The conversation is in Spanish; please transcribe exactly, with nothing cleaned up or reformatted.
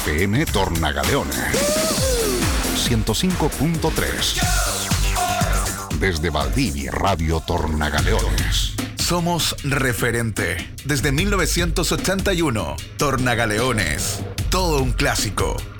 F M Tornagaleones ciento cinco punto tres. Desde Valdivia, Radio Tornagaleones. Somos referente. Desde mil novecientos ochenta y uno, Tornagaleones. Todo un clásico.